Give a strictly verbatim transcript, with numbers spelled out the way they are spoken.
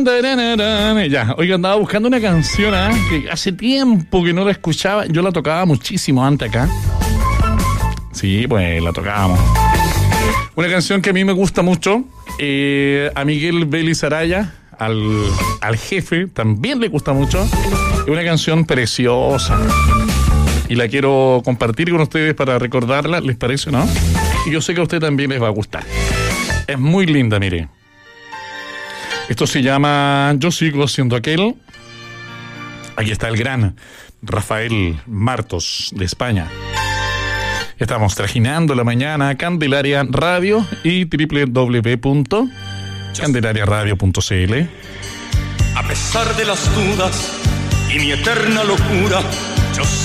Ya, oiga, andaba buscando una canción ¿eh? que hace tiempo que no la escuchaba. Yo la tocaba muchísimo antes acá. Sí, pues la tocábamos. Una canción que a mí me gusta mucho. Eh, a Miguel Vélez Araya, al, al jefe, también le gusta mucho. Es una canción preciosa. Y la quiero compartir con ustedes para recordarla. ¿Les parece, no? Y yo sé que a usted también les va a gustar. Es muy linda, mire. Esto se llama Yo sigo siendo aquel. Aquí está el gran Rafael Martos de España. Estamos trajinando la mañana Candelaria Radio y doble u doble u doble u punto candelaria radio punto c l. A pesar de las dudas y mi eterna locura, yo